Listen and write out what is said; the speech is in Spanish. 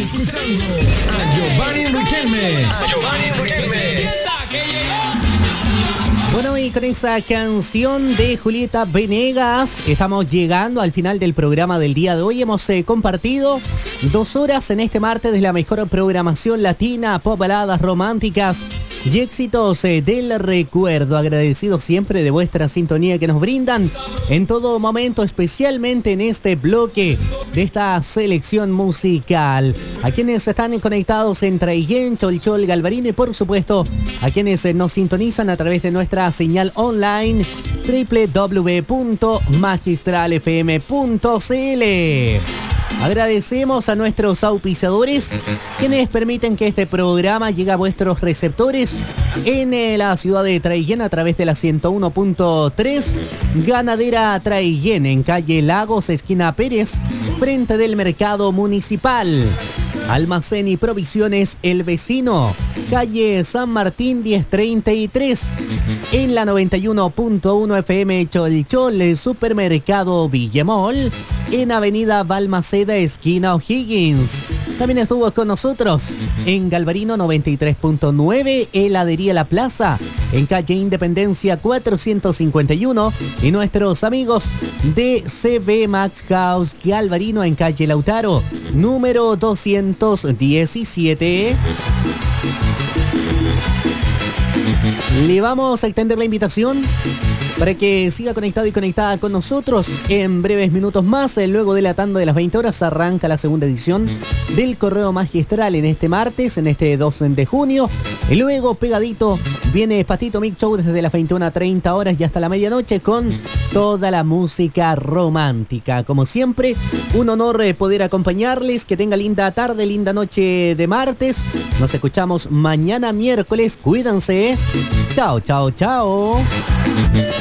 escuchando a Giovanni Riquelme. Bueno, y con esa canción de Julieta Venegas estamos llegando al final del programa del día de hoy. Hemos compartido 2 horas en este martes de la mejor programación latina, pop, baladas románticas y éxitos del recuerdo. Agradecidos siempre de vuestra sintonía que nos brindan en todo momento, especialmente en este bloque de esta selección musical. A quienes están conectados en Traillén, Cholchol, Galvarino y por supuesto a quienes nos sintonizan a través de nuestra señal online www.magistralfm.cl. Agradecemos a nuestros auspiciadores quienes permiten que este programa llegue a vuestros receptores en la ciudad de Traillén a través de la 101.3. Ganadera Traillén en calle Lagos, esquina Pérez, frente del mercado municipal. Almacén y provisiones El Vecino, calle San Martín 1033. En la 91.1 FM Cholchol, el supermercado Villamol, en avenida Balmaceda, esquina O'Higgins. También estuvo con nosotros en Galvarino 93.9, heladería La Plaza, en calle Independencia 451. Y nuestros amigos de CB Max House Galvarino en calle Lautaro, número 217. Le vamos a extender la invitación para que siga conectado y conectada con nosotros. En breves minutos más, luego de la tanda de las 20 horas, arranca la segunda edición del Correo Magistral en este martes, en este 2 de junio. Y luego, pegadito, viene Patito Mix Show desde las 21:30 horas y hasta la medianoche con toda la música romántica. Como siempre, un honor poder acompañarles. Que tenga linda tarde, linda noche de martes. Nos escuchamos mañana miércoles. Cuídense. Chao, chao, chao.